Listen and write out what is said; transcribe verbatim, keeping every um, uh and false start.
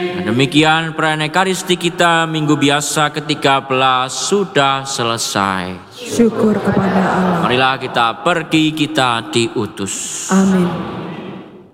Dan demikian perayaan Ekaristi kita minggu biasa ketiga belas sudah selesai. Syukur kepada Allah. Marilah kita pergi, kita diutus. Amin.